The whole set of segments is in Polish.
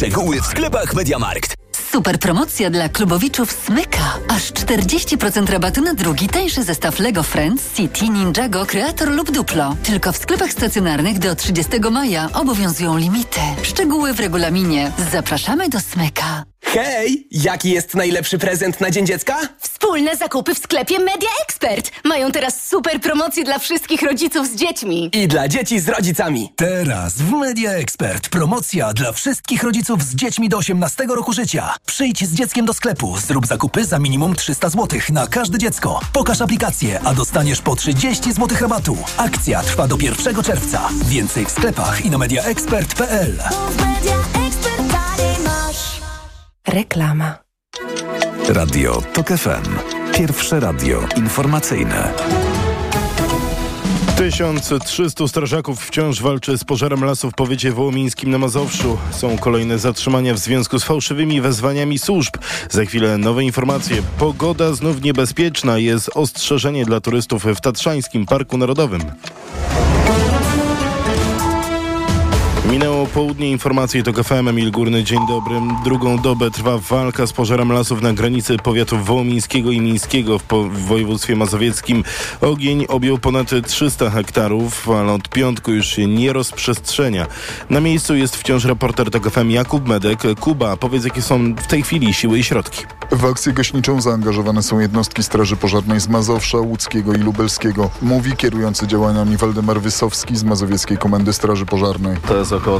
Szczegóły w sklepach MediaMarkt. Super promocja dla klubowiczów Smyka. Aż 40% rabatu na drugi tańszy zestaw Lego Friends, City, Ninjago, Creator lub Duplo. Tylko w sklepach stacjonarnych do 30 maja obowiązują limity. Szczegóły w regulaminie. Zapraszamy do Smyka. Hej! Jaki jest najlepszy prezent na Dzień Dziecka? Wspólne zakupy w sklepie Media Expert. Mają teraz super promocje dla wszystkich rodziców z dziećmi. I dla dzieci z rodzicami. Teraz w Media Expert promocja dla wszystkich rodziców z dziećmi do 18 roku życia. Przyjdź z dzieckiem do sklepu, zrób zakupy za minimum 300 zł na każde dziecko. Pokaż aplikację, a dostaniesz po 30 zł rabatu. Akcja trwa do 1 czerwca. Więcej w sklepach i na mediaexpert.pl. Reklama. Radio TOK FM. Pierwsze radio informacyjne. 1300 strażaków wciąż walczy z pożarem lasu w powiecie wołomińskim na Mazowszu. Są kolejne zatrzymania w związku z fałszywymi wezwaniami służb. Za chwilę nowe informacje. Pogoda znów niebezpieczna. Jest ostrzeżenie dla turystów w Tatrzańskim Parku Narodowym. Minęło południe, informacje TOK FM, Emil Górny, dzień dobry. Drugą dobę trwa walka z pożarem lasów na granicy powiatów wołomińskiego i mińskiego w województwie mazowieckim. Ogień objął ponad 300 hektarów, ale od piątku już się nie rozprzestrzenia. Na miejscu jest wciąż reporter TOK FM Jakub Medek. Kuba, powiedz, jakie są w tej chwili siły i środki. W akcję gaśniczą zaangażowane są jednostki Straży Pożarnej z Mazowsza, Łódzkiego i Lubelskiego. Mówi kierujący działaniami Waldemar Wysowski z Mazowieckiej Komendy Straży Pożarnej. To jest około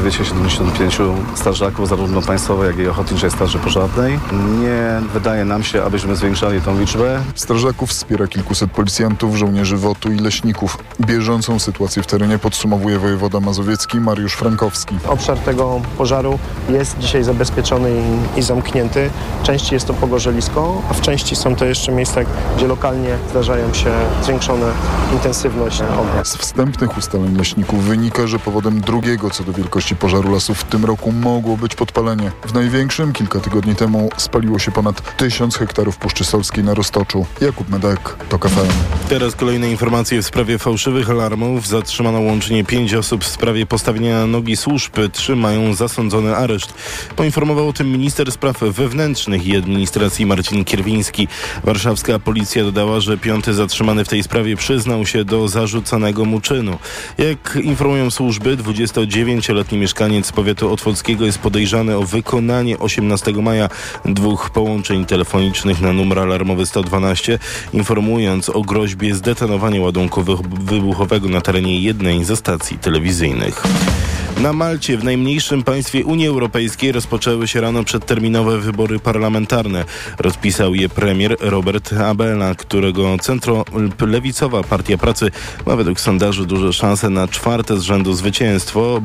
1275 strażaków, zarówno państwowej, jak i ochotniczej Straży Pożarnej. Nie wydaje nam się, abyśmy zwiększali tą liczbę. Strażaków wspiera kilkuset policjantów, żołnierzy WOT-u i leśników. Bieżącą sytuację w terenie podsumowuje wojewoda mazowiecki Mariusz Frankowski. Obszar tego pożaru jest dzisiaj zabezpieczony i zamknięty. W części jest to pogorzelisko, a w części są to jeszcze miejsca, gdzie lokalnie zdarzają się zwiększone intensywność ognia. Z wstępnych ustaleń leśników wynika, że powodem drugiego co do wielkości pożaru lasów w tym roku mogło być podpalenie. W największym kilka tygodni temu spaliło się ponad 1000 hektarów Puszczy Solskiej na Roztoczu. Jakub Medek, TOK FM. Teraz kolejne informacje w sprawie fałszywych alarmów. Zatrzymano łącznie 5 osób w sprawie postawienia na nogi służb. 3 mają zasądzony areszt. Poinformował o tym minister spraw wewnętrznych i administracji Marcin Kierwiński. Warszawska policja dodała, że 5. zatrzymany w tej sprawie przyznał się do zarzucanego mu czynu. Jak informują służby, 29-letni mieszkaniec powiatu otwockiego jest podejrzany o wykonanie 18 maja 2 połączeń telefonicznych na numer alarmowy 112, informując o groźbie zdetonowania ładunku wybuchowego na terenie jednej ze stacji telewizyjnych. Na Malcie, w najmniejszym państwie Unii Europejskiej, rozpoczęły się rano przedterminowe wybory parlamentarne. Rozpisał je premier Robert Abela, którego centrolewicowa Partia Pracy ma według sondaży duże szanse na 4. z rzędu zwycięstwo,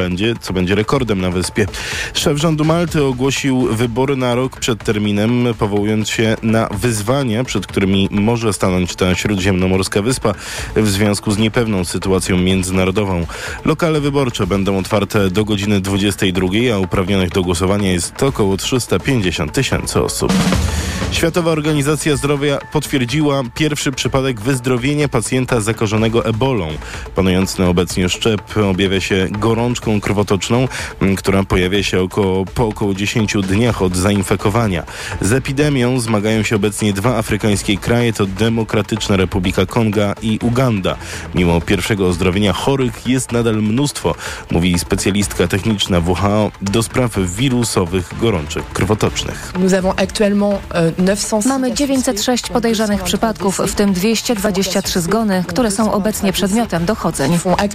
co będzie rekordem na wyspie. Szef rządu Malty ogłosił wybory na rok przed terminem, powołując się na wyzwania, przed którymi może stanąć ta śródziemnomorska wyspa w związku z niepewną sytuacją międzynarodową. Lokale wyborcze będą otwarte do godziny 22, a uprawnionych do głosowania jest około 350 000 osób. Światowa Organizacja Zdrowia potwierdziła pierwszy przypadek wyzdrowienia pacjenta zakażonego ebolą. Panujący obecnie szczep objawia się gorączką krwotoczną, która pojawia się po około 10 dniach od zainfekowania. Z epidemią zmagają się obecnie 2 afrykańskie kraje, to Demokratyczna Republika Konga i Uganda. Mimo pierwszego ozdrowienia chorych jest nadal mnóstwo, mówi specjalistka techniczna WHO do spraw wirusowych gorączek krwotocznych. Mamy 906 podejrzanych przypadków, w tym 223 zgony, które są obecnie przedmiotem dochodzeń.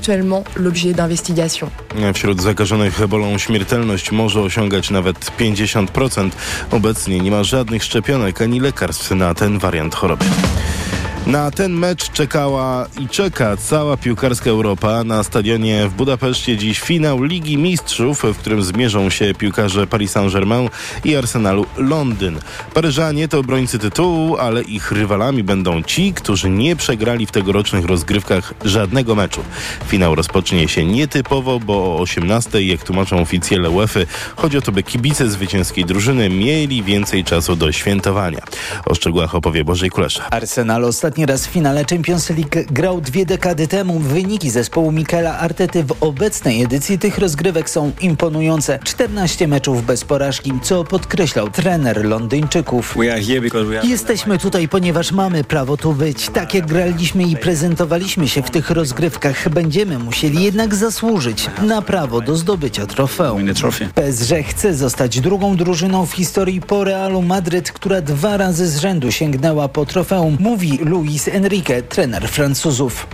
Wśród zakażonych ebolą śmiertelność może osiągać nawet 50%. Obecnie nie ma żadnych szczepionek ani lekarstw na ten wariant choroby. Na ten mecz czekała i czeka cała piłkarska Europa. Na stadionie w Budapeszcie dziś finał Ligi Mistrzów, w którym zmierzą się piłkarze Paris Saint-Germain i Arsenalu Londyn. Paryżanie to obrońcy tytułu, ale ich rywalami będą ci, którzy nie przegrali w tegorocznych rozgrywkach żadnego meczu. Finał rozpocznie się nietypowo, bo o 18:00, jak tłumaczą oficjele UEFA, chodzi o to, by kibice zwycięskiej drużyny mieli więcej czasu do świętowania. O szczegółach opowie Bożej Kulesza. Arsenal ostatnio ostatni raz w finale Champions League grał 2 dekady temu. Wyniki zespołu Mikela Artety w obecnej edycji tych rozgrywek są imponujące. 14 meczów bez porażki, co podkreślał trener Londyńczyków. Jesteśmy tutaj, ponieważ mamy prawo tu być. Tak jak graliśmy i prezentowaliśmy się w tych rozgrywkach, będziemy musieli jednak zasłużyć na prawo do zdobycia trofeum. PSG chce zostać drugą drużyną w historii po Realu Madryt, która 2 razy z rzędu sięgnęła po trofeum, mówi Luis Enrique, trener Francuzów.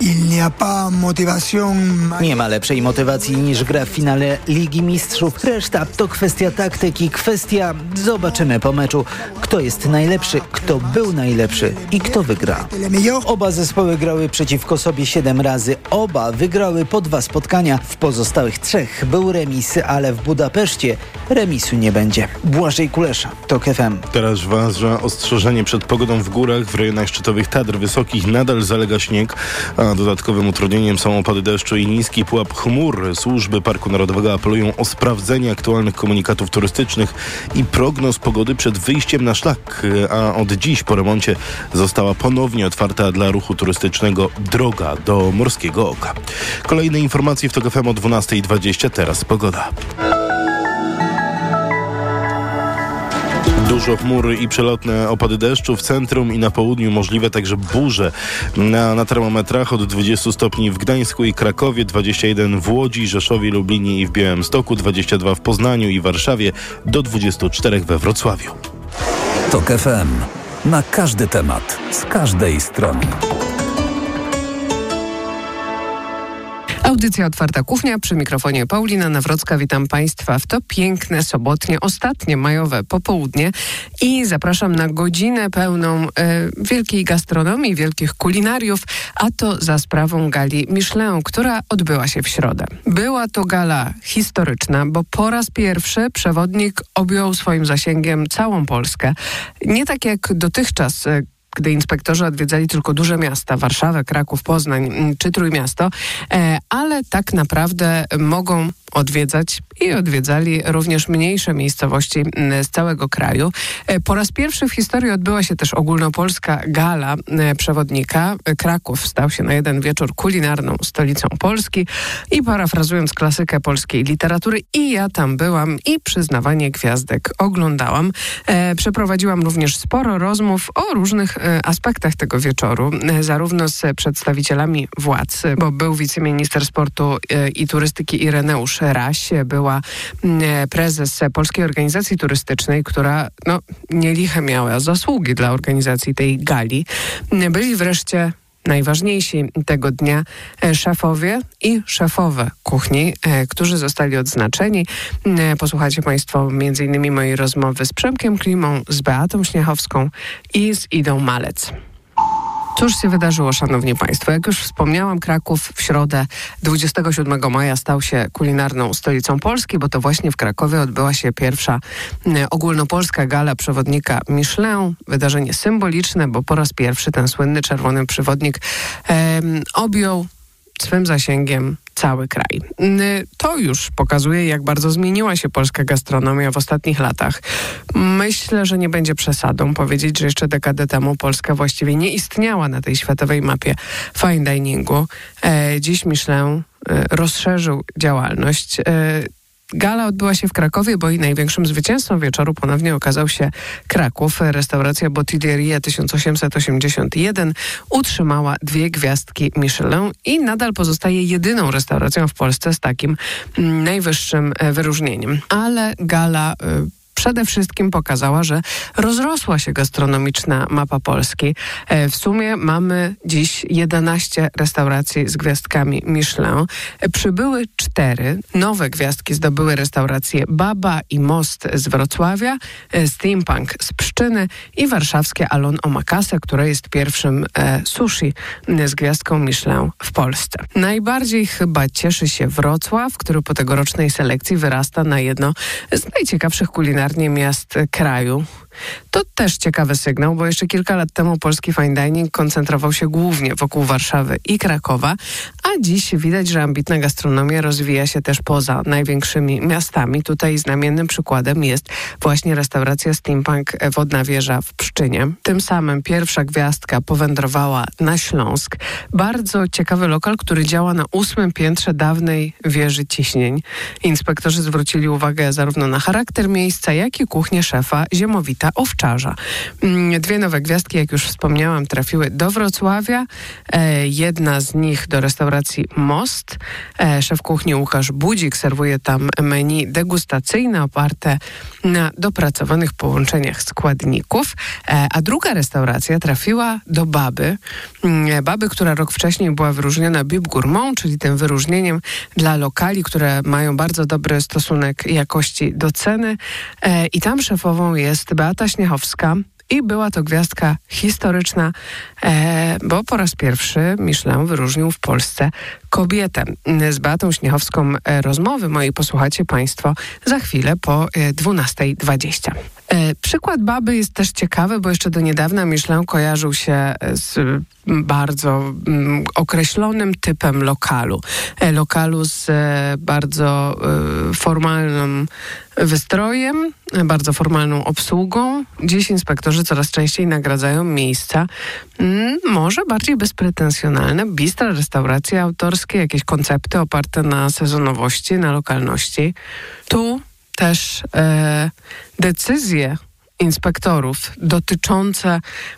Nie ma lepszej motywacji niż gra w finale Ligi Mistrzów. Reszta to kwestia taktyki, zobaczymy po meczu, kto jest najlepszy, kto był najlepszy i kto wygra. Oba zespoły grały przeciwko sobie 7 razy. Oba wygrały po 2 spotkania. W pozostałych 3 był remis, ale w Budapeszcie remisu nie będzie. Błażej Kulesza, TOK FM. Teraz ważne ostrzeżenie przed pogodą w górach. W rejonach szczytowych Tatr Wysokich nadal zalega śnieg, a dodatkowym utrudnieniem są opady deszczu i niski pułap chmur. Służby Parku Narodowego apelują o sprawdzenie aktualnych komunikatów turystycznych i prognoz pogody przed wyjściem na szlak, a od dziś po remoncie została ponownie otwarta dla ruchu turystycznego droga do Morskiego Oka. Kolejne informacje w TOK FM o 12:20. Teraz pogoda. Dużo chmur i przelotne opady deszczu w centrum i na południu, możliwe także burze. Na termometrach od 20 stopni w Gdańsku i Krakowie, 21 w Łodzi, Rzeszowie, Lublinie i w Białymstoku, 22 w Poznaniu i Warszawie, do 24 we Wrocławiu. TOK FM. Na każdy temat, z każdej strony. Audycja Otwarta Kuchnia, przy mikrofonie Paulina Nawrocka. Witam Państwa w to piękne, sobotnie, ostatnie majowe popołudnie i zapraszam na godzinę pełną wielkiej gastronomii, wielkich kulinariów, a to za sprawą gali Michelin, która odbyła się w środę. Była to gala historyczna, bo po raz pierwszy przewodnik objął swoim zasięgiem całą Polskę. Nie tak jak dotychczas, gdy inspektorzy odwiedzali tylko duże miasta, Warszawę, Kraków, Poznań czy Trójmiasto, ale tak naprawdę mogą odwiedzać i odwiedzali również mniejsze miejscowości z całego kraju. Po raz pierwszy w historii odbyła się też ogólnopolska gala przewodnika. Kraków stał się na jeden wieczór kulinarną stolicą Polski i parafrazując klasykę polskiej literatury, i ja tam byłam i przyznawanie gwiazdek oglądałam. Przeprowadziłam również sporo rozmów o różnych aspektach tego wieczoru, zarówno z przedstawicielami władz, bo był wiceminister sportu i turystyki Ireneusz Raś, była prezes Polskiej Organizacji Turystycznej, która nieliche miała zasługi dla organizacji tej gali. Byli wreszcie najważniejsi tego dnia szefowie i szefowe kuchni, którzy zostali odznaczeni. Posłuchajcie Państwo m.in. mojej rozmowy z Przemkiem Klimą, z Beatą Śniechowską i z Idą Malec. Cóż się wydarzyło, szanowni państwo? Jak już wspomniałam, Kraków w środę 27 maja stał się kulinarną stolicą Polski, bo to właśnie w Krakowie odbyła się pierwsza ogólnopolska gala przewodnika Michelin. Wydarzenie symboliczne, bo po raz pierwszy ten słynny czerwony przewodnik objął swym zasięgiem cały kraj. To już pokazuje, jak bardzo zmieniła się polska gastronomia w ostatnich latach. Myślę, że nie będzie przesadą powiedzieć, że jeszcze dekadę temu Polska właściwie nie istniała na tej światowej mapie fine diningu. Dziś Michelin rozszerzył działalność. Gala odbyła się w Krakowie, bo i największym zwycięzcą wieczoru ponownie okazał się Kraków. Restauracja Bottiglieria 1881 utrzymała 2 gwiazdki Michelin i nadal pozostaje jedyną restauracją w Polsce z takim najwyższym wyróżnieniem. Ale gala przede wszystkim pokazała, że rozrosła się gastronomiczna mapa Polski. W sumie mamy dziś 11 restauracji z gwiazdkami Michelin. Przybyły 4. Nowe gwiazdki zdobyły restauracje Baba i Most z Wrocławia, Steampunk z Pszczyny i warszawskie Alon Omakase, które jest pierwszym sushi z gwiazdką Michelin w Polsce. Najbardziej chyba cieszy się Wrocław, który po tegorocznej selekcji wyrasta na jedno z najciekawszych kulinarnych miast kraju. To też ciekawy sygnał, bo jeszcze kilka lat temu polski fine dining koncentrował się głównie wokół Warszawy i Krakowa, a dziś widać, że ambitna gastronomia rozwija się też poza największymi miastami. Tutaj znamiennym przykładem jest właśnie restauracja Steampunk Wodna Wieża w Pszczynie. Tym samym pierwsza gwiazdka powędrowała na Śląsk. Bardzo ciekawy lokal, który działa na 8. piętrze dawnej wieży ciśnień. Inspektorzy zwrócili uwagę zarówno na charakter miejsca, jak i kuchnię szefa Ziemowita Owczarza. 2 nowe gwiazdki, jak już wspomniałam, trafiły do Wrocławia. Jedna z nich do restauracji Most. Szef kuchni Łukasz Budzik serwuje tam menu degustacyjne oparte na dopracowanych połączeniach składników. A druga restauracja trafiła do Baby. Baby, która rok wcześniej była wyróżniona Bib Gourmand, czyli tym wyróżnieniem dla lokali, które mają bardzo dobry stosunek jakości do ceny. I tam szefową jest Beata Śniechowska. I była to gwiazdka historyczna, bo po raz pierwszy Michelin wyróżnił w Polsce kobietę. Z Beatą Śniechowską rozmowy mojej posłuchacie Państwo za chwilę po 12:20. Przykład Baby jest też ciekawy, bo jeszcze do niedawna Michelin kojarzył się z bardzo określonym typem lokalu. Lokalu z bardzo formalnym wystrojem, bardzo formalną obsługą. Dziś inspektorzy coraz częściej nagradzają miejsca może bardziej bezpretensjonalne, bistra, restauracje autorskie, jakieś koncepty oparte na sezonowości, na lokalności. Tu też decyzje inspektorów dotyczące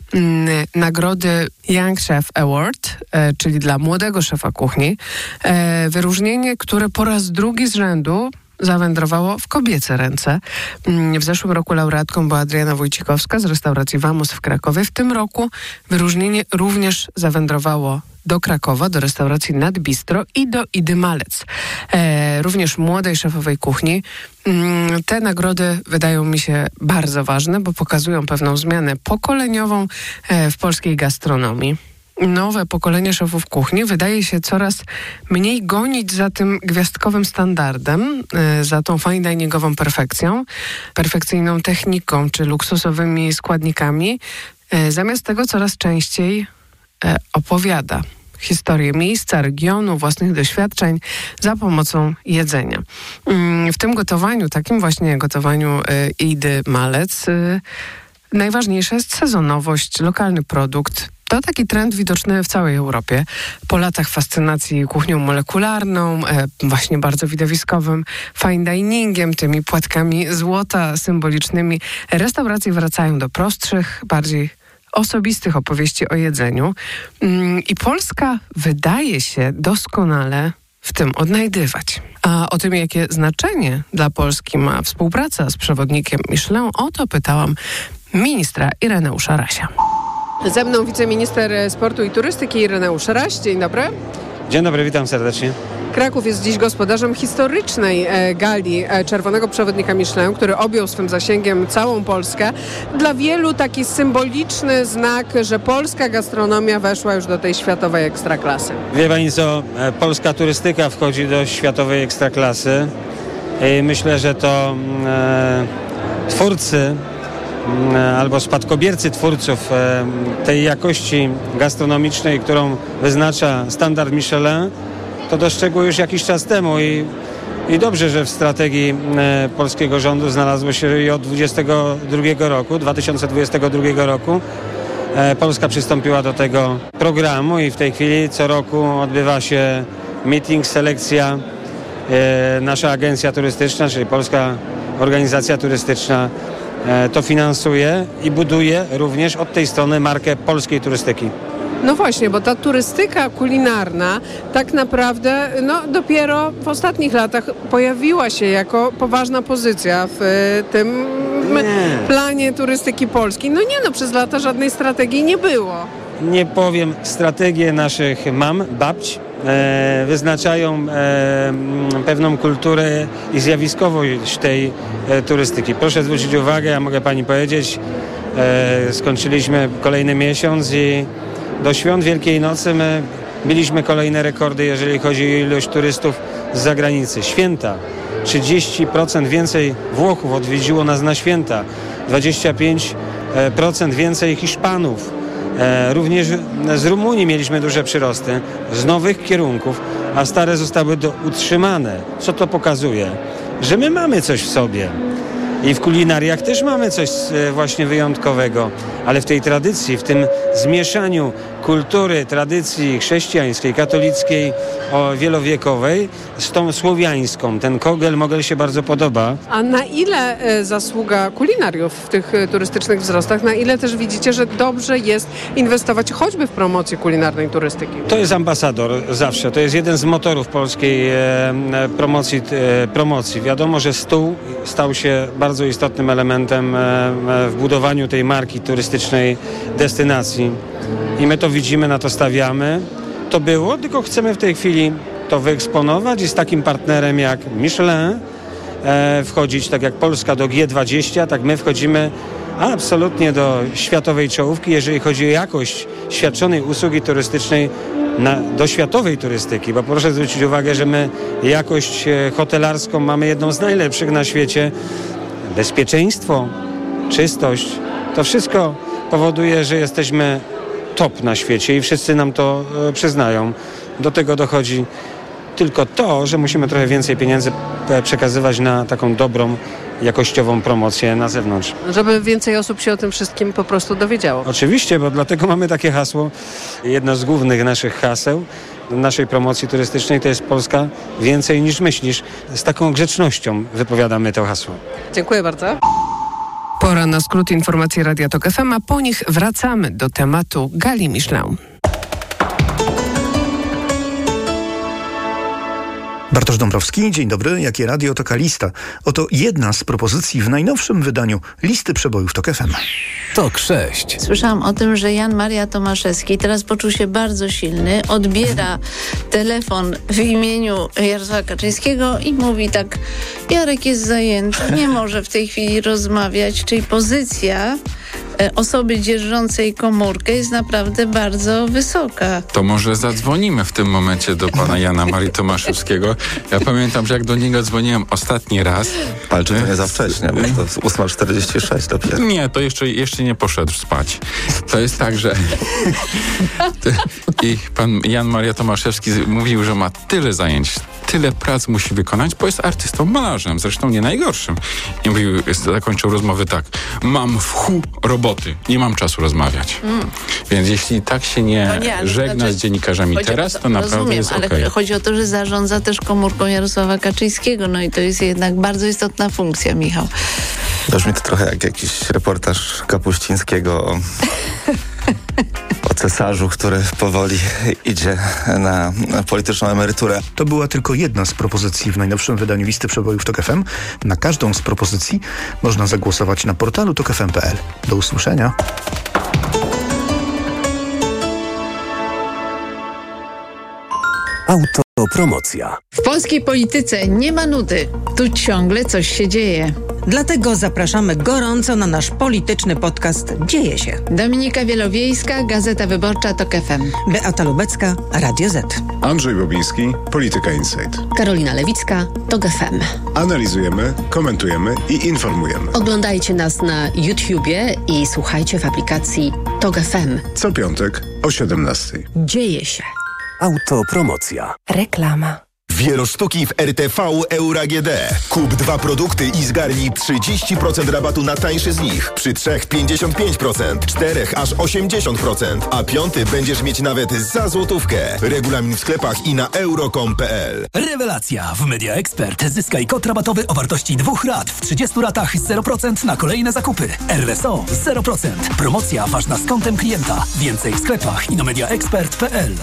nagrody Young Chef Award, czyli dla młodego szefa kuchni. Wyróżnienie, które po raz drugi z rzędu zawędrowało w kobiece ręce. W zeszłym roku laureatką była Adriana Wójcikowska z restauracji Vamos w Krakowie. W tym roku wyróżnienie również zawędrowało do Krakowa, do restauracji Nadbistro i do Idy Malec. Również młodej szefowej kuchni. Te nagrody wydają mi się bardzo ważne, bo pokazują pewną zmianę pokoleniową w polskiej gastronomii. Nowe pokolenie szefów kuchni wydaje się coraz mniej gonić za tym gwiazdkowym standardem, za tą fine diningową perfekcyjną techniką czy luksusowymi składnikami. Zamiast tego coraz częściej opowiada historię miejsca, regionu, własnych doświadczeń za pomocą jedzenia. W tym gotowaniu, takim właśnie gotowaniu Idy Malec, najważniejsza jest sezonowość, lokalny produkt. To taki trend widoczny w całej Europie. Po latach fascynacji kuchnią molekularną, właśnie bardzo widowiskowym fine diningiem, tymi płatkami złota symbolicznymi, restauracje wracają do prostszych, bardziej osobistych opowieści o jedzeniu. I Polska wydaje się doskonale w tym odnajdywać. A o tym, jakie znaczenie dla Polski ma współpraca z przewodnikiem Michelin, o to pytałam ministra Ireneusza Rasia. Ze mną wiceminister sportu i turystyki Ireneusz Raś. Dzień dobry. Dzień dobry, witam serdecznie. Kraków jest dziś gospodarzem historycznej gali Czerwonego Przewodnika Michelin, który objął swym zasięgiem całą Polskę. Dla wielu taki symboliczny znak, że polska gastronomia weszła już do tej światowej ekstraklasy. Wie pani co, polska turystyka wchodzi do światowej ekstraklasy. Myślę, że to twórcy albo spadkobiercy twórców tej jakości gastronomicznej, którą wyznacza standard Michelin, to dostrzegło już jakiś czas temu i dobrze, że w strategii polskiego rządu znalazło się i od 2022 roku Polska przystąpiła do tego programu i w tej chwili co roku odbywa się meeting, selekcja. Nasza agencja turystyczna, czyli Polska Organizacja Turystyczna, to finansuje i buduje również od tej strony markę polskiej turystyki. No właśnie, bo ta turystyka kulinarna tak naprawdę dopiero w ostatnich latach pojawiła się jako poważna pozycja w tym planie turystyki polskiej. Przez lata żadnej strategii nie było. Nie powiem, strategie naszych mam, babć, wyznaczają pewną kulturę i zjawiskowość tej turystyki. Proszę zwrócić uwagę, ja mogę pani powiedzieć, skończyliśmy kolejny miesiąc i do świąt Wielkiej Nocy my biliśmy kolejne rekordy, jeżeli chodzi o ilość turystów z zagranicy. Święta. 30% więcej Włochów odwiedziło nas na święta. 25% więcej Hiszpanów. Również z Rumunii mieliśmy duże przyrosty, z nowych kierunków, a stare zostały utrzymane. Co to pokazuje? Że my mamy coś w sobie. I w kulinariach też mamy coś właśnie wyjątkowego, ale w tej tradycji, w tym zmieszaniu kultury, tradycji chrześcijańskiej, katolickiej, wielowiekowej z tą słowiańską. Ten mogel się bardzo podoba. A na ile zasługa kulinariów w tych turystycznych wzrostach, na ile też widzicie, że dobrze jest inwestować choćby w promocję kulinarnej turystyki? To jest ambasador zawsze. To jest jeden z motorów polskiej promocji. Wiadomo, że stół stał się bardzo istotnym elementem w budowaniu tej marki turystycznej destynacji. I my to widzimy, na to stawiamy. To było, tylko chcemy w tej chwili to wyeksponować i z takim partnerem jak Michelin wchodzić, tak jak Polska do G20, tak my wchodzimy absolutnie do światowej czołówki, jeżeli chodzi o jakość świadczonej usługi turystycznej do światowej turystyki, bo proszę zwrócić uwagę, że my jakość hotelarską mamy jedną z najlepszych na świecie. Bezpieczeństwo, czystość, to wszystko powoduje, że jesteśmy top na świecie i wszyscy nam to przyznają. Do tego dochodzi tylko to, że musimy trochę więcej pieniędzy przekazywać na taką dobrą, jakościową promocję na zewnątrz. Żeby więcej osób się o tym wszystkim po prostu dowiedziało. Oczywiście, bo dlatego mamy takie hasło. Jedno z głównych naszych haseł naszej promocji turystycznej to jest Polska więcej niż myślisz. Z taką grzecznością wypowiadamy to hasło. Dziękuję bardzo. Pora na skrót informacji Radia Tok FM, a po nich wracamy do tematu Gali Michelin. Bartosz Dąbrowski, dzień dobry. Jakie radio, taka lista. Oto jedna z propozycji w najnowszym wydaniu listy przebojów Tok FM. Tok 6. Słyszałam o tym, że Jan Maria Tomaszewski teraz poczuł się bardzo silny, odbiera telefon w imieniu Jarosława Kaczyńskiego i mówi tak: Jarek jest zajęty, nie może w tej chwili rozmawiać, czyli pozycja osoby dzierżącej komórkę jest naprawdę bardzo wysoka. To może zadzwonimy w tym momencie do pana Jana Marii Tomaszewskiego. Ja pamiętam, że jak do niego dzwoniłem ostatni raz... Ale czy to nie za wcześnie, bo to jest 8:46 dopiero. Nie, to jeszcze nie poszedł spać. To jest tak, że... I pan Jan Maria Tomaszewski mówił, że ma tyle zajęć, tyle prac musi wykonać, bo jest artystą, malarzem, zresztą nie najgorszym. I mówił, zakończył rozmowy tak: mam roboty, nie mam czasu rozmawiać. Więc jeśli tak się nie żegna z dziennikarzami teraz, to naprawdę jest okej. Ale chodzi o to, że zarządza też komórką Jarosława Kaczyńskiego, no i to jest jednak bardzo istotna funkcja, Michał. Brzmi to trochę jak jakiś reportaż Kapuścińskiego o cesarzu, który powoli idzie na polityczną emeryturę. To była tylko jedna z propozycji w najnowszym wydaniu listy przebojów Tok FM. Na każdą z propozycji można zagłosować na portalu tokfm.pl. Do usłyszenia. Autopromocja. W polskiej polityce nie ma nudy. Tu ciągle coś się dzieje. Dlatego zapraszamy gorąco na nasz polityczny podcast Dzieje się. Dominika Wielowiejska, Gazeta Wyborcza Tok FM. Beata Lubecka, Radio Z. Andrzej Bobiński, Polityka Insight. Karolina Lewicka, Tok FM. Analizujemy, komentujemy i informujemy. Oglądajcie nas na YouTubie i słuchajcie w aplikacji Tok FM. Co piątek o 17:00. Dzieje się. Autopromocja. Reklama. Wielosztuki w RTV Euro AGD. Kup 2 produkty i zgarnij 30% rabatu na tańszy z nich. Przy 3 55%, 4 aż 80%, a 5 będziesz mieć nawet za złotówkę. Regulamin w sklepach i na euro.com.pl. Rewelacja! W Media Expert zyskaj kod rabatowy o wartości 2 rat w 30 ratach 0% na kolejne zakupy. RSO 0%. Promocja ważna z kontem klienta. Więcej w sklepach i na mediaexpert.pl.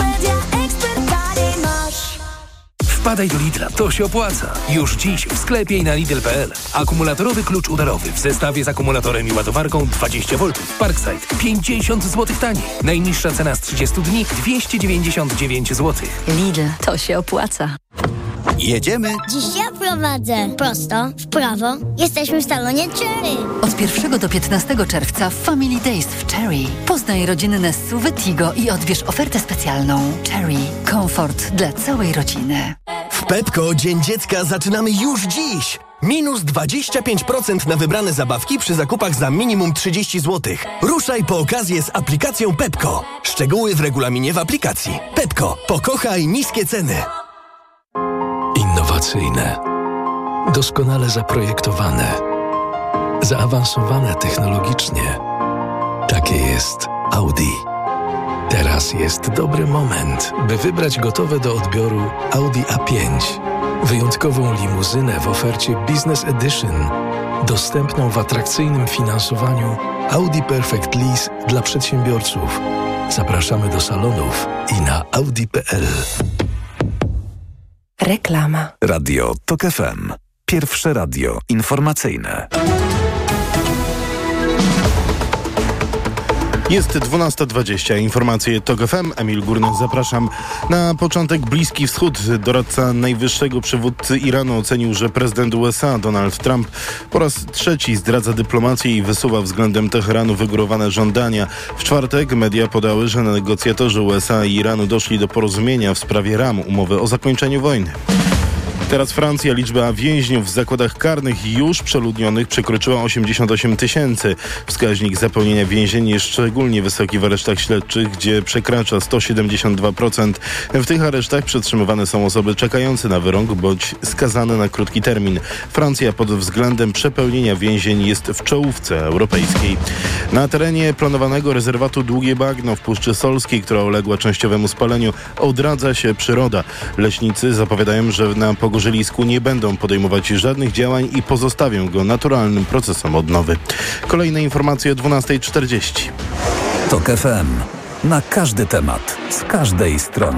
Wpadaj do Lidla, to się opłaca. Już dziś w sklepie i na Lidl.pl. Akumulatorowy klucz udarowy w zestawie z akumulatorem i ładowarką 20V. Parkside 50 zł taniej. Najniższa cena z 30 dni 299 zł. Lidl, to się opłaca. Jedziemy? Dziś ja prowadzę. Prosto, w prawo. Jesteśmy w salonie Cherry. Od 1 do 15 czerwca Family Days w Cherry. Poznaj rodzinne SUV Tigo i odbierz ofertę specjalną. Cherry. Komfort dla całej rodziny. W Pepco Dzień Dziecka zaczynamy już dziś. Minus 25% na wybrane zabawki przy zakupach za minimum 30 zł. Ruszaj po okazję z aplikacją Pepko. Szczegóły w regulaminie w aplikacji. Pepko. Pokochaj niskie ceny. Innowacyjne. Doskonale zaprojektowane. Zaawansowane technologicznie. Takie jest Audi. Teraz jest dobry moment, by wybrać gotowe do odbioru Audi A5. Wyjątkową limuzynę w ofercie Business Edition. Dostępną w atrakcyjnym finansowaniu Audi Perfect Lease dla przedsiębiorców. Zapraszamy do salonów i na audi.pl. Reklama. Radio TOK FM. Pierwsze radio informacyjne. Jest 12:20. Informacje TOK FM. Emil Górny, zapraszam. Na początek Bliski Wschód. Doradca najwyższego przywódcy Iranu ocenił, że prezydent USA Donald Trump po raz trzeci zdradza dyplomację i wysuwa względem Teheranu wygórowane żądania. W czwartek media podały, że negocjatorzy USA i Iranu doszli do porozumienia w sprawie ram umowy o zakończeniu wojny. Teraz Francja. Liczba więźniów w zakładach karnych już przeludnionych przekroczyła 88 000. Wskaźnik zapełnienia więzień jest szczególnie wysoki w aresztach śledczych, gdzie przekracza 172%. W tych aresztach przetrzymywane są osoby czekające na wyrok bądź skazane na krótki termin. Francja pod względem przepełnienia więzień jest w czołówce europejskiej. Na terenie planowanego rezerwatu Długie Bagno w Puszczy Solskiej, która uległa częściowemu spaleniu, odradza się przyroda. Leśnicy zapowiadają, że na pogorzelisku nie będą podejmować żadnych działań i pozostawią go naturalnym procesom odnowy. Kolejne informacje o 12:40. TOK FM. Na każdy temat, z każdej strony.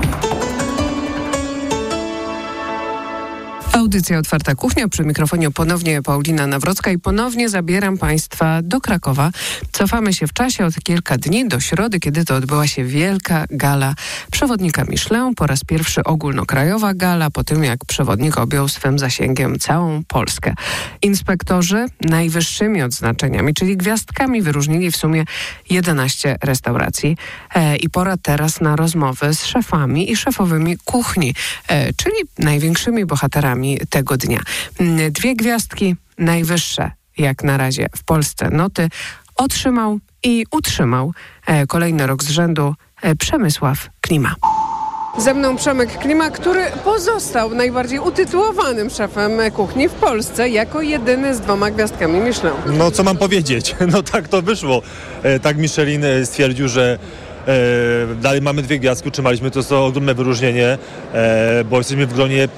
Audycja Otwarta Kuchnia, przy mikrofonie ponownie Paulina Nawrocka i ponownie zabieram Państwa do Krakowa. Cofamy się w czasie od kilka dni do środy, kiedy to odbyła się wielka gala przewodnika Michelin. Po raz pierwszy ogólnokrajowa gala, po tym jak przewodnik objął swym zasięgiem całą Polskę. Inspektorzy najwyższymi odznaczeniami, czyli gwiazdkami, wyróżnili w sumie 11 restauracji. I pora teraz na rozmowy z szefami i szefowymi kuchni, czyli największymi bohaterami tego dnia. 2 gwiazdki, najwyższe jak na razie w Polsce noty, otrzymał i utrzymał kolejny rok z rzędu Przemysław Klima. Ze mną Przemek Klima, który pozostał najbardziej utytułowanym szefem kuchni w Polsce jako jedyny z 2 gwiazdkami Michelin. No co mam powiedzieć? No tak to wyszło. Tak Michelin stwierdził, że dalej mamy 2 gwiazdki, utrzymaliśmy, to jest to ogromne wyróżnienie, bo jesteśmy w gronie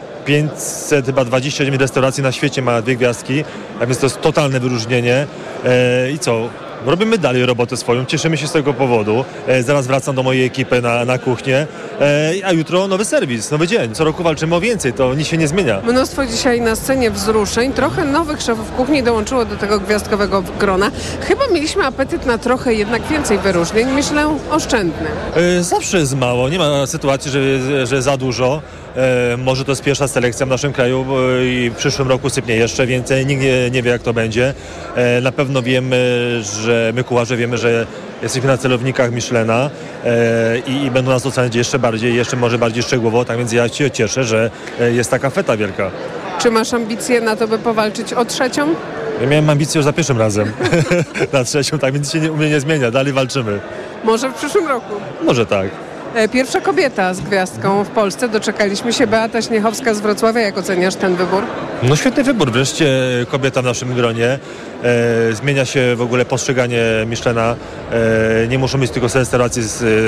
529 restauracji na świecie ma 2 gwiazdki, a więc to jest totalne wyróżnienie. I co? Robimy dalej robotę swoją, cieszymy się z tego powodu. Zaraz wracam do mojej ekipy na kuchnię, a jutro nowy serwis, nowy dzień. Co roku walczymy o więcej, to nic się nie zmienia. Mnóstwo dzisiaj na scenie wzruszeń, trochę nowych szefów kuchni dołączyło do tego gwiazdkowego grona. Chyba mieliśmy apetyt na trochę jednak więcej wyróżnień, myślę oszczędny. Zawsze jest mało, nie ma sytuacji, że za dużo. Może to jest pierwsza selekcja w naszym kraju i w przyszłym roku sypnie jeszcze więcej. Nikt nie wie, jak to będzie. Na pewno wiemy, że my kucharze wiemy, że jesteśmy na celownikach Michelina i będą nas oceniać jeszcze bardziej, jeszcze może bardziej szczegółowo. Tak więc ja się cieszę, że jest taka feta wielka. Czy masz ambicje na to, by powalczyć o 3? Ja miałem ambicje już za pierwszym razem na 3, tak więc się u mnie nie zmienia. Dalej walczymy. Może w przyszłym roku? Może tak. Pierwsza kobieta z gwiazdką w Polsce. Doczekaliśmy się. Beata Śniechowska z Wrocławia. Jak oceniasz ten wybór? No świetny wybór. Wreszcie kobieta w naszym gronie. Zmienia się w ogóle postrzeganie Michelina. Nie muszą być tylko restauracje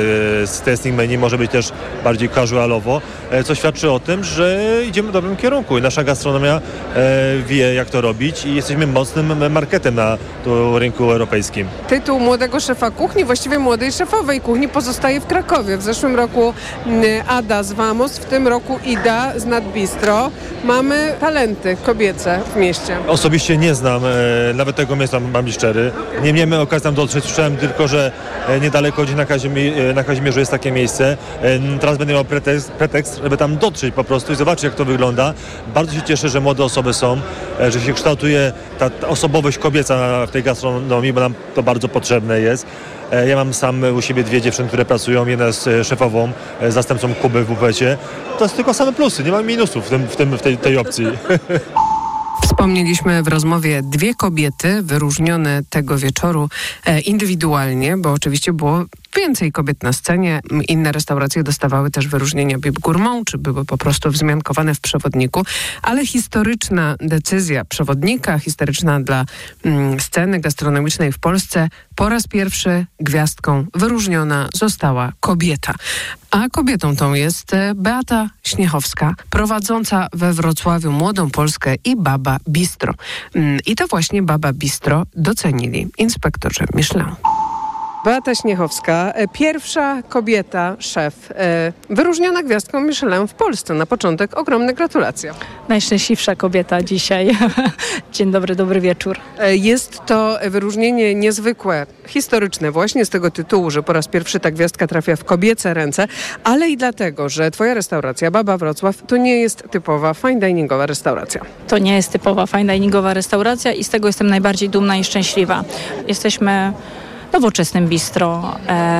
z tasting menu, może być też bardziej casualowo, co świadczy o tym, że idziemy w dobrym kierunku i nasza gastronomia wie, jak to robić i jesteśmy mocnym marketem na rynku europejskim. Tytuł młodego szefa kuchni, właściwie młodej szefowej kuchni, pozostaje w Krakowie. W zeszłym roku Ada z Vamos, w tym roku Ida z Nadbistro. Mamy talenty kobiece w mieście. Osobiście nie znam nawet tego miejsca, mam być szczery. Nie miałem okazji tam dotrzeć, słyszałem tylko, że niedaleko gdzieś na Kazimierzu jest takie miejsce. Teraz będę miał pretekst, żeby tam dotrzeć po prostu i zobaczyć, jak to wygląda. Bardzo się cieszę, że młode osoby są, że się kształtuje ta osobowość kobieca w tej gastronomii, bo nam to bardzo potrzebne jest. Ja mam sam u siebie 2 dziewczyny, które pracują. Jedna jest szefową, zastępcą Kuby w bufecie. To jest tylko same plusy, nie ma minusów w tej opcji. Wspomnieliśmy w rozmowie 2 kobiety wyróżnione tego wieczoru indywidualnie, bo oczywiście było więcej kobiet na scenie. Inne restauracje dostawały też wyróżnienia Bib Gourmand, czy były po prostu wzmiankowane w przewodniku. Ale historyczna decyzja przewodnika, historyczna dla sceny gastronomicznej w Polsce, po raz pierwszy gwiazdką wyróżniona została kobieta. A kobietą tą jest Beata Śniechowska, prowadząca we Wrocławiu Młodą Polskę i Baba Bistro. I to właśnie Baba Bistro docenili inspektorzy Michelin. Beata Śniechowska, pierwsza kobieta, szef, wyróżniona gwiazdką Michelin w Polsce. Na początek ogromne gratulacje. Najszczęśliwsza kobieta dzisiaj. Dzień dobry, dobry wieczór. Jest to wyróżnienie niezwykłe, historyczne właśnie z tego tytułu, że po raz pierwszy ta gwiazdka trafia w kobiece ręce, ale i dlatego, że twoja restauracja, Baba Wrocław, to nie jest typowa fine diningowa restauracja. To nie jest typowa fine diningowa restauracja i z tego jestem najbardziej dumna i szczęśliwa. Jesteśmy nowoczesnym bistro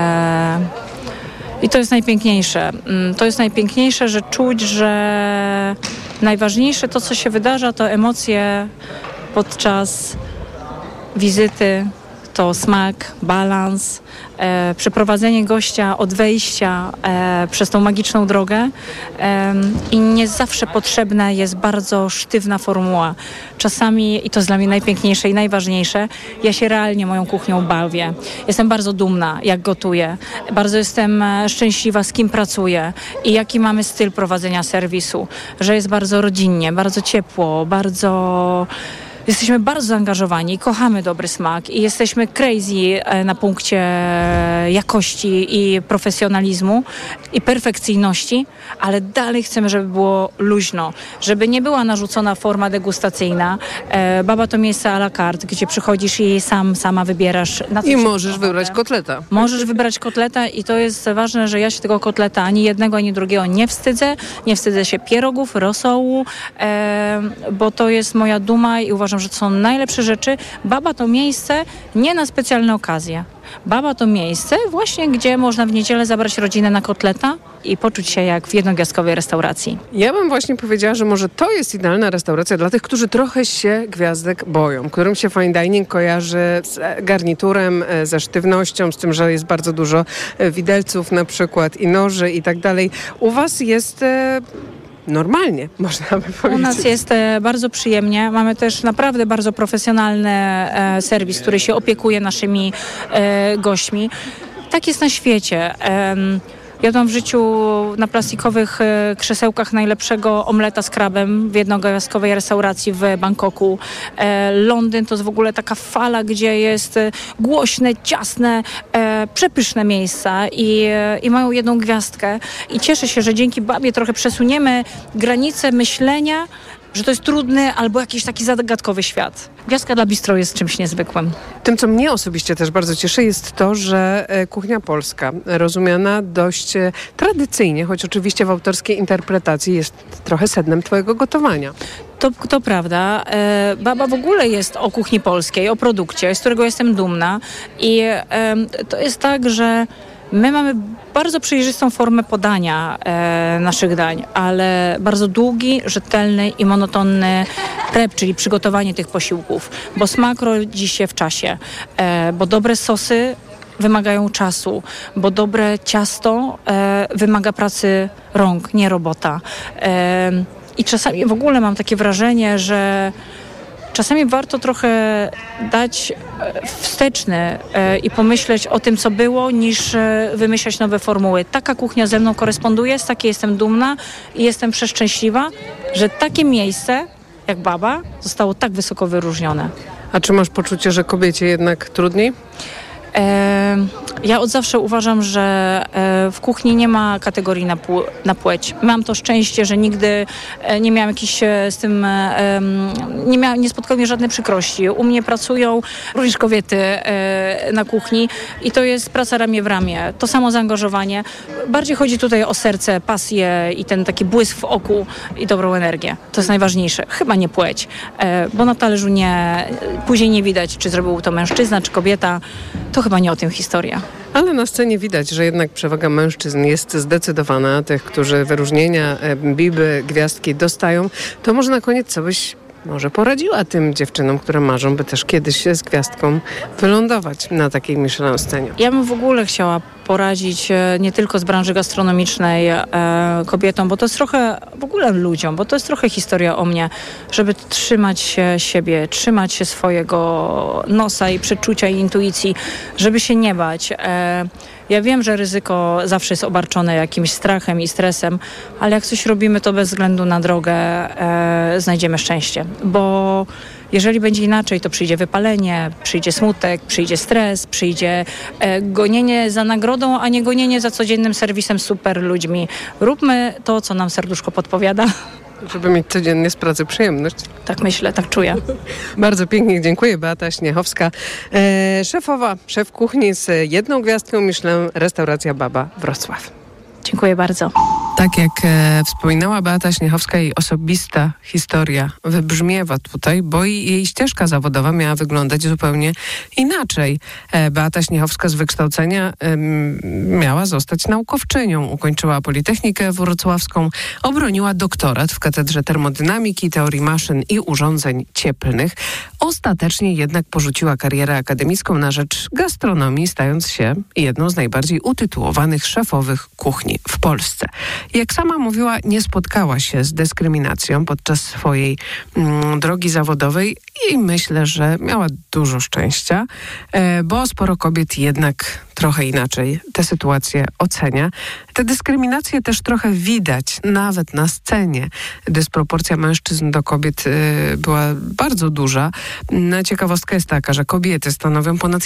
i to jest najpiękniejsze. To jest najpiękniejsze, że czuć, że najważniejsze to, co się wydarza, to emocje podczas wizyty, to smak, balans, przeprowadzenie gościa od wejścia przez tą magiczną drogę i nie zawsze potrzebna jest bardzo sztywna formuła. Czasami, i to jest dla mnie najpiękniejsze i najważniejsze, ja się realnie moją kuchnią bawię. Jestem bardzo dumna, jak gotuję. Bardzo jestem szczęśliwa, z kim pracuję i jaki mamy styl prowadzenia serwisu. Że jest bardzo rodzinnie, bardzo ciepło, jesteśmy bardzo zaangażowani, kochamy dobry smak i jesteśmy crazy na punkcie jakości i profesjonalizmu i perfekcyjności, ale dalej chcemy, żeby było luźno, żeby nie była narzucona forma degustacyjna. Baba to miejsce à la carte, gdzie przychodzisz i sama wybierasz. I możesz wybrać kotleta. Możesz wybrać kotleta i to jest ważne, że ja się tego kotleta ani jednego, ani drugiego nie wstydzę. Nie wstydzę się pierogów, rosołu, bo to jest moja duma i uważam, że to są najlepsze rzeczy. Baba to miejsce nie na specjalne okazje. Baba to miejsce właśnie, gdzie można w niedzielę zabrać rodzinę na kotleta i poczuć się jak w jednogwiazdkowej restauracji. Ja bym właśnie powiedziała, że może to jest idealna restauracja dla tych, którzy trochę się gwiazdek boją, którym się fine dining kojarzy z garniturem, ze sztywnością, z tym, że jest bardzo dużo widelców na przykład i noży i tak dalej. U was jest normalnie, można by powiedzieć. U nas jest bardzo przyjemnie. Mamy też naprawdę bardzo profesjonalny serwis, który się opiekuje naszymi gośćmi. Tak jest na świecie. Jadłam w życiu na plastikowych krzesełkach najlepszego omleta z krabem w jednogwiazdkowej restauracji w Bangkoku. Londyn to jest w ogóle taka fala, gdzie jest głośne, ciasne, przepyszne miejsca i mają jedną gwiazdkę. I cieszę się, że dzięki Babie trochę przesuniemy granice myślenia, że to jest trudny albo jakiś taki zagadkowy świat. Gwiazdka dla bistro jest czymś niezwykłym. Tym, co mnie osobiście też bardzo cieszy, jest to, że kuchnia polska, rozumiana dość tradycyjnie, choć oczywiście w autorskiej interpretacji, jest trochę sednem twojego gotowania. To prawda. Baba w ogóle jest o kuchni polskiej, o produkcie, z którego jestem dumna. I to jest tak, że my mamy bardzo przejrzystą formę podania naszych dań, ale bardzo długi, rzetelny i monotonny prep, czyli przygotowanie tych posiłków, bo smak rodzi się w czasie, bo dobre sosy wymagają czasu, bo dobre ciasto wymaga pracy rąk, nie robota. I czasami w ogóle mam takie wrażenie, że czasami warto trochę dać wsteczny i pomyśleć o tym, co było, niż wymyślać nowe formuły. Taka kuchnia ze mną koresponduje, z takiej jestem dumna i jestem przeszczęśliwa, że takie miejsce jak Baba zostało tak wysoko wyróżnione. A czy masz poczucie, że kobiecie jednak trudniej? Ja od zawsze uważam, że w kuchni nie ma kategorii na płeć. Mam to szczęście, że nigdy nie miałam jakichś z tym, nie spotkały mnie żadne przykrości. U mnie pracują również kobiety na kuchni i to jest praca ramię w ramię. To samo zaangażowanie. Bardziej chodzi tutaj o serce, pasję i ten taki błysk w oku i dobrą energię. To jest najważniejsze. Chyba nie płeć, bo na talerzu później nie widać, czy zrobił to mężczyzna, czy kobieta. To chyba nie o tym historia. Ale na scenie widać, że jednak przewaga mężczyzn jest zdecydowana. Tych, którzy wyróżnienia, biby, gwiazdki dostają. To może na koniec co byś może poradziła tym dziewczynom, które marzą, by też kiedyś z gwiazdką wylądować na takiej Michelin scenie. Ja bym w ogóle chciała poradzić nie tylko z branży gastronomicznej kobietom, bo to jest trochę, w ogóle ludziom, bo to jest trochę historia o mnie, żeby trzymać się siebie, trzymać się swojego nosa i przeczucia i intuicji, żeby się nie bać. Ja wiem, że ryzyko zawsze jest obarczone jakimś strachem i stresem, ale jak coś robimy, to bez względu na drogę znajdziemy szczęście, bo jeżeli będzie inaczej, to przyjdzie wypalenie, przyjdzie smutek, przyjdzie stres, przyjdzie gonienie za nagrodą, a nie gonienie za codziennym serwisem super ludźmi. Róbmy to, co nam serduszko podpowiada. Żeby mieć codziennie z pracy przyjemność. Tak myślę, tak czuję. Bardzo pięknie dziękuję. Beata Śniechowska, szef kuchni z 1 gwiazdką Michelin, restauracja Baba Wrocław. Dziękuję bardzo. Tak jak wspominała Beata Śniechowska, jej osobista historia wybrzmiewa tutaj, bo jej ścieżka zawodowa miała wyglądać zupełnie inaczej. Beata Śniechowska z wykształcenia miała zostać naukowczynią. Ukończyła Politechnikę Wrocławską, obroniła doktorat w Katedrze Termodynamiki, Teorii Maszyn i Urządzeń Cieplnych. Ostatecznie jednak porzuciła karierę akademicką na rzecz gastronomii, stając się jedną z najbardziej utytułowanych szefowych kuchni w Polsce. Jak sama mówiła, nie spotkała się z dyskryminacją podczas swojej drogi zawodowej i myślę, że miała dużo szczęścia, bo sporo kobiet jednak trochę inaczej tę sytuację ocenia. Te dyskryminacje też trochę widać nawet na scenie. Dysproporcja mężczyzn do kobiet była bardzo duża. Ciekawostka jest taka, że kobiety stanowią ponad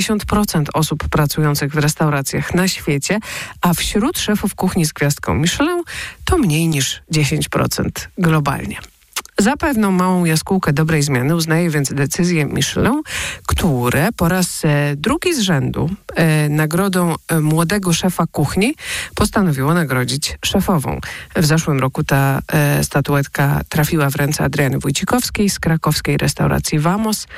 70% osób pracujących w restauracjach na świecie, a wśród szefów kuchni z gwiazdką Michelin to mniej niż 10% globalnie. Za pewną małą jaskółkę dobrej zmiany uznaje więc decyzję Michelin, które po raz drugi z rzędu nagrodą młodego szefa kuchni postanowiło nagrodzić szefową. W zeszłym roku ta statuetka trafiła w ręce Adriany Wójcikowskiej z krakowskiej restauracji Vamos,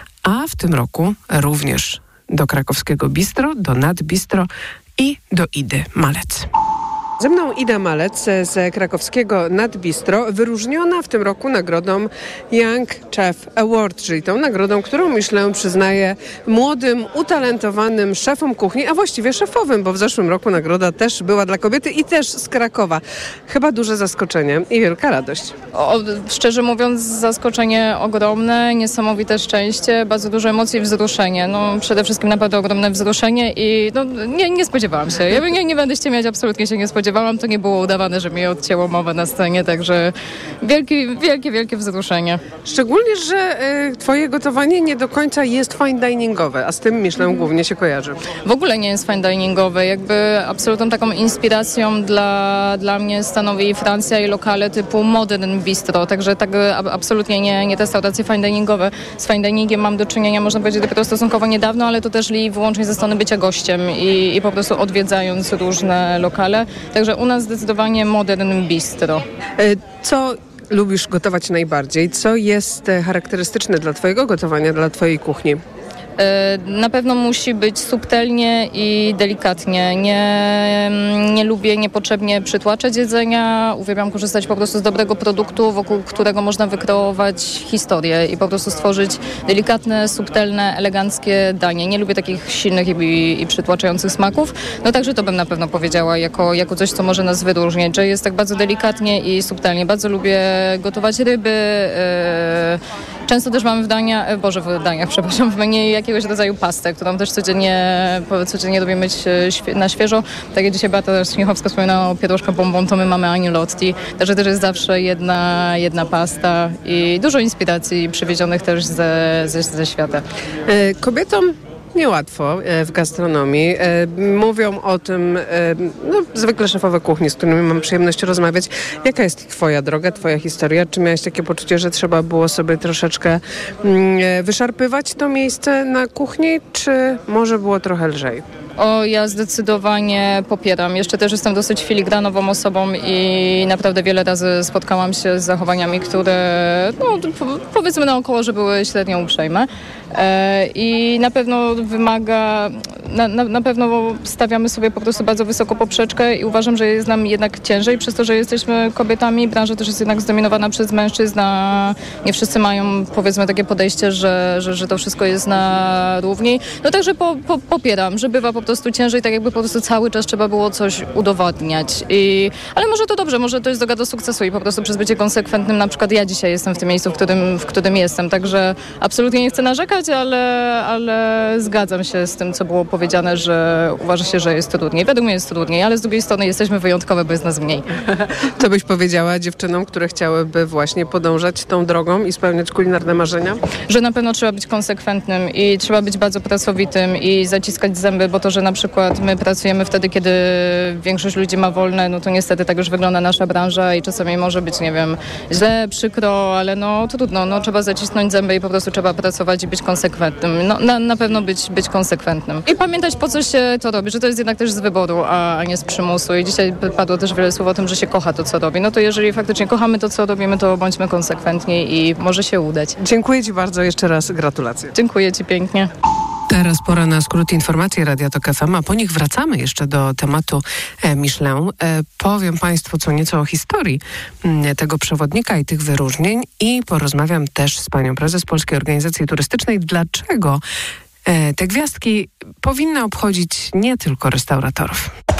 a w tym roku również do krakowskiego Bistro, do Nad Bistro i do Idy Malec. Ze mną Ida Malec z krakowskiego Nad Bistro, wyróżniona w tym roku nagrodą Young Chef Award, czyli tą nagrodą, którą Michelin przyznaje młodym, utalentowanym szefom kuchni, a właściwie szefowym, bo w zeszłym roku nagroda też była dla kobiety i też z Krakowa. Chyba duże zaskoczenie i wielka radość. Szczerze mówiąc, zaskoczenie ogromne, niesamowite szczęście, bardzo duże emocje i wzruszenie. Przede wszystkim naprawdę ogromne wzruszenie i nie spodziewałam się. Ja nie będę ściemiać, absolutnie się nie spodziewałam. To nie było udawane, że mi odcięło mowę na scenie, także wielkie wzruszenie. Szczególnie, że twoje gotowanie nie do końca jest fine diningowe, a z tym Michelin głównie się kojarzy. W ogóle nie jest fine diningowe. Jakby absolutną taką inspiracją dla mnie stanowi Francja i lokale typu Modern Bistro, także tak absolutnie nie te restauracje fine diningowe. Z fine diningiem mam do czynienia, można powiedzieć, dopiero stosunkowo niedawno, ale to też wyłącznie ze strony bycia gościem i po prostu odwiedzając różne lokale. Także u nas zdecydowanie Modern Bistro. Co lubisz gotować najbardziej? Co jest charakterystyczne dla twojego gotowania, dla twojej kuchni? Na pewno musi być subtelnie i delikatnie. Nie lubię niepotrzebnie przytłaczać jedzenia. Uwielbiam korzystać po prostu z dobrego produktu, wokół którego można wykreować historię i po prostu stworzyć delikatne, subtelne, eleganckie danie. Nie lubię takich silnych i przytłaczających smaków. Także to bym na pewno powiedziała jako coś, co może nas wyróżniać, że jest tak bardzo delikatnie i subtelnie. Bardzo lubię gotować ryby. Często też mamy w menu jakiegoś rodzaju pastę, którą też codziennie lubię mieć na świeżo. Tak jak dzisiaj Beata Śniechowska wspominała o pierożka bonbon, to my mamy agnolotti. Także też jest zawsze jedna pasta i dużo inspiracji przywiezionych też ze świata. Kobietom niełatwo w gastronomii. Mówią o tym zwykle szefowe kuchni, z którymi mam przyjemność rozmawiać. Jaka jest twoja droga, twoja historia? Czy miałeś takie poczucie, że trzeba było sobie troszeczkę wyszarpywać to miejsce na kuchni, czy może było trochę lżej? Ja zdecydowanie popieram. Jeszcze też jestem dosyć filigranową osobą i naprawdę wiele razy spotkałam się z zachowaniami, które powiedzmy naokoło, że były średnio uprzejme. I na pewno wymaga na pewno stawiamy sobie po prostu bardzo wysoko poprzeczkę i uważam, że jest nam jednak ciężej przez to, że jesteśmy kobietami. Branża też jest jednak zdominowana przez mężczyzn, a nie wszyscy mają, powiedzmy, takie podejście, że to wszystko jest na równi. No także popieram, że bywa po prostu ciężej, tak jakby po prostu cały czas trzeba było coś udowadniać. Ale może to dobrze, może to jest droga do sukcesu i po prostu przez bycie konsekwentnym, na przykład ja dzisiaj jestem w tym miejscu, w którym jestem, także absolutnie nie chcę narzekać, ale zgadzam się z tym, co było powiedziane, że uważa się, że jest trudniej. Według mnie jest trudniej, ale z drugiej strony jesteśmy wyjątkowe, bo jest nas mniej. Co byś powiedziała dziewczynom, które chciałyby właśnie podążać tą drogą i spełniać kulinarne marzenia? Że na pewno trzeba być konsekwentnym i trzeba być bardzo pracowitym i zaciskać zęby, bo to, że na przykład my pracujemy wtedy, kiedy większość ludzi ma wolne, no to niestety tak już wygląda nasza branża i czasami może być, nie wiem, źle, przykro, ale no trudno, no trzeba zacisnąć zęby i po prostu trzeba pracować i być konsekwentnym. No, na pewno być konsekwentnym. I pamiętać, po co się to robi, że to jest jednak też z wyboru, a nie z przymusu. I dzisiaj padło też wiele słów o tym, że się kocha to, co robi. No to jeżeli faktycznie kochamy to, co robimy, to bądźmy konsekwentni i może się udać. Dziękuję Ci bardzo, jeszcze raz gratulacje. Dziękuję Ci pięknie. Teraz pora na skrót informacji Radia Tok FM, a po nich wracamy jeszcze do tematu Michelin. Powiem Państwu co nieco o historii tego przewodnika i tych wyróżnień i porozmawiam też z panią prezes Polskiej Organizacji Turystycznej, dlaczego te gwiazdki powinny obchodzić nie tylko restauratorów.